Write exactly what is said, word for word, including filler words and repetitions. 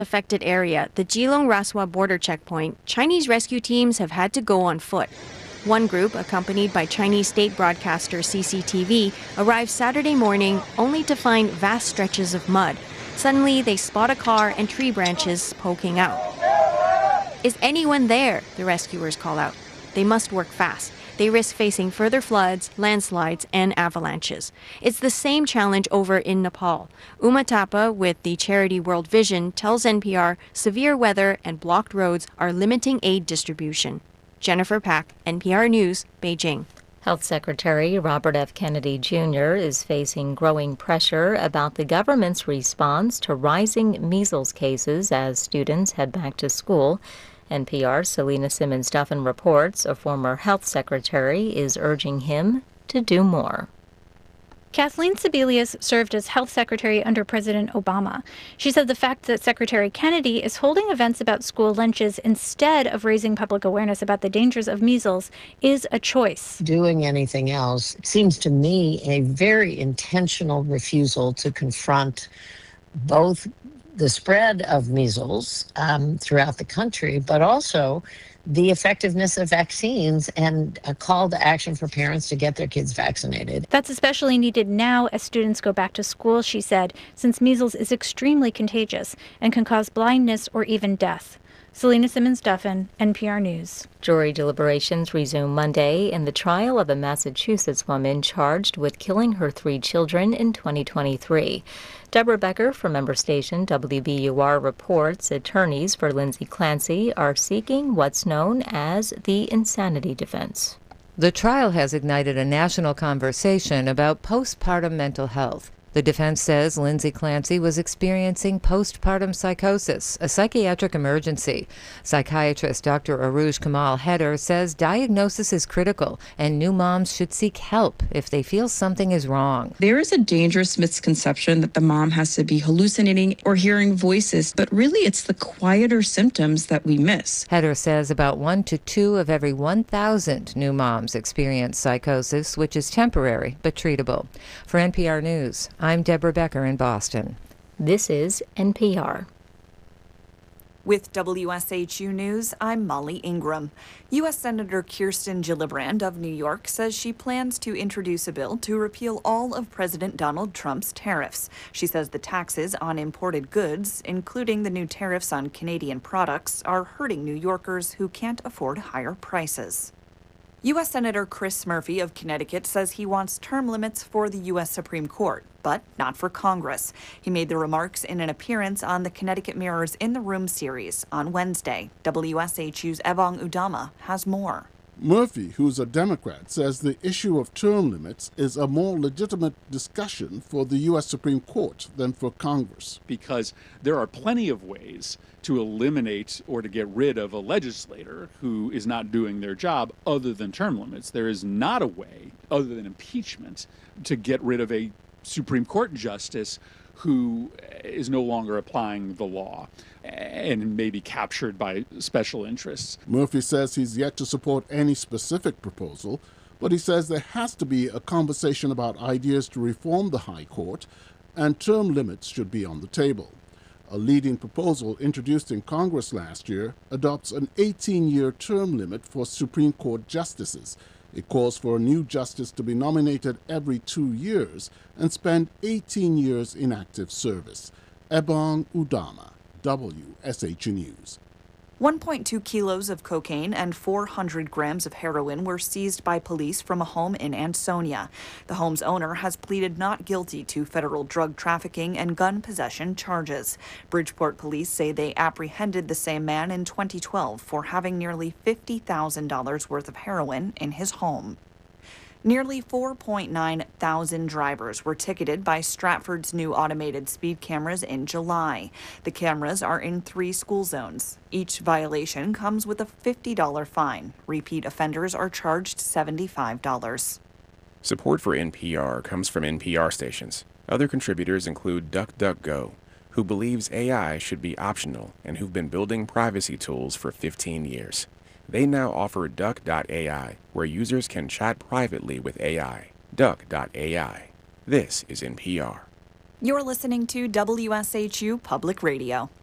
affected area, the Geelong-Raswa border checkpoint, Chinese rescue teams have had to go on foot. One group, accompanied by Chinese state broadcaster C C T V, arrived Saturday morning only to find vast stretches of mud. Suddenly, they spot a car and tree branches poking out. Is anyone there? The rescuers call out. They must work fast. They risk facing further floods, landslides, and avalanches. It's the same challenge over in Nepal. Uma Thapa with the charity World Vision tells N P R severe weather and blocked roads are limiting aid distribution. Jennifer Pack, N P R News, Beijing. Health Secretary Robert F. Kennedy Junior is facing growing pressure about the government's response to rising measles cases as students head back to school. N P R's Selena Simmons-Duffin reports a former health secretary is urging him to do more. Kathleen Sebelius served as health secretary under President Obama. She said the fact that Secretary Kennedy is holding events about school lunches instead of raising public awareness about the dangers of measles is a choice. Doing anything else seems to me a very intentional refusal to confront both the spread of measles um, throughout the country, but also the effectiveness of vaccines and a call to action for parents to get their kids vaccinated. That's especially needed now as students go back to school, she said, since measles is extremely contagious and can cause blindness or even death. Selena Simmons-Duffin, N P R News. Jury deliberations resume Monday in the trial of a Massachusetts woman charged with killing her three children in twenty twenty-three. Deborah Becker from member station W B U R reports attorneys for Lindsay Clancy are seeking what's known as the insanity defense. The trial has ignited a national conversation about postpartum mental health. The defense says Lindsay Clancy was experiencing postpartum psychosis, a psychiatric emergency. Psychiatrist Doctor Aruj Kamal Heder says diagnosis is critical and new moms should seek help if they feel something is wrong. There is a dangerous misconception that the mom has to be hallucinating or hearing voices, but really it's the quieter symptoms that we miss. Heder says about one to two of every one thousand new moms experience psychosis, which is temporary but treatable. For N P R News, I'm Deborah Becker in Boston. This is N P R. With W S H U News, I'm Molly Ingram. U S Senator Kirsten Gillibrand of New York says she plans to introduce a bill to repeal all of President Donald Trump's tariffs. She says the taxes on imported goods, including the new tariffs on Canadian products, are hurting New Yorkers who can't afford higher prices. U S Senator Chris Murphy of Connecticut says he wants term limits for the U S Supreme Court, but not for Congress. He made the remarks in an appearance on the Connecticut Mirror's In the Room series on Wednesday. W S H U's Ebong Udama has more. Murphy, who's a Democrat, says the issue of term limits is a more legitimate discussion for the U S Supreme Court than for Congress. Because there are plenty of ways to eliminate or to get rid of a legislator who is not doing their job other than term limits. There is not a way, other than impeachment, to get rid of a Supreme Court justice who is no longer applying the law and may be captured by special interests. Murphy says he's yet to support any specific proposal, but he says there has to be a conversation about ideas to reform the High Court, and term limits should be on the table. A leading proposal introduced in Congress last year adopts an eighteen-year term limit for Supreme Court justices. It calls for a new justice to be nominated every two years and spend eighteen years in active service. Ebong Udama, W S H News. one point two kilos of cocaine and four hundred grams of heroin were seized by police from a home in Ansonia. The home's owner has pleaded not guilty to federal drug trafficking and gun possession charges. Bridgeport police say they apprehended the same man in twenty twelve for having nearly fifty thousand dollars worth of heroin in his home. Nearly four point nine thousand drivers were ticketed by Stratford's new automated speed cameras in July. The cameras are in three school zones. Each violation comes with a fifty dollars fine. Repeat offenders are charged seventy-five dollars. Support for N P R comes from N P R stations. Other contributors include DuckDuckGo, who believes A I should be optional and who've been building privacy tools for fifteen years. They now offer Duck dot A I, where users can chat privately with A I. Duck dot A I. This is N P R. You're listening to W S H U Public Radio.